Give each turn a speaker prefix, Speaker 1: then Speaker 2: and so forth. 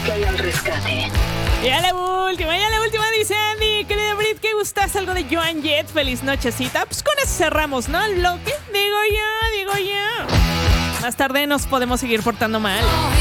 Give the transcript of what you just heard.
Speaker 1: Mickey al rescate.
Speaker 2: Ya la última, dice Andy. Querida Brit, ¿qué gustas? Algo de Joan Jett. Feliz nochecita. Pues con eso cerramos, ¿no? Lo que digo yo. Más tarde nos podemos seguir portando mal.